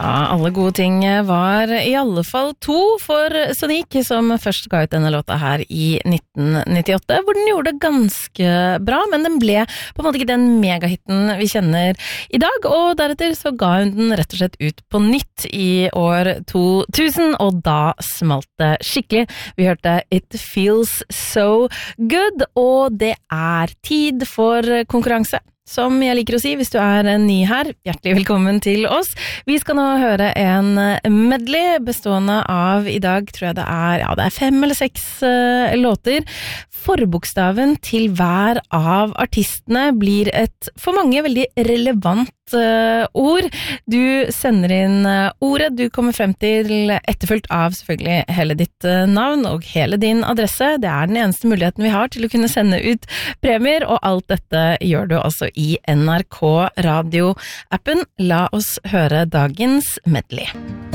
Ja, alle gode ting var I alle fall to for Sonique, som først ga ut denne låta her I 1998, hvor den gjorde det ganske bra, men den ble på en måte ikke den megahitten vi kjenner I dag, og deretter så ga hun den rett og slett ut på nytt I år 2000, og da smalt det skikkelig. Vi hørte It Feels So Good, og det tid for konkurranse. Som jeg liker å si, hvis du ny her, hjertelig velkommen til oss. Vi skal nå høre en medley bestående av, I dag tror jeg det 5 eller 6 låter. Forbokstaven til hver av artistene blir et for mange veldig relevant ord. Du sender inn ordet du kommer frem til, etterfulgt av selvfølgelig hele ditt navn og hele din adresse. Det den eneste muligheten vi har til å kunne sende ut premier, og alt dette gjør du altså I NRK Radio-appen. La oss høre dagens medley.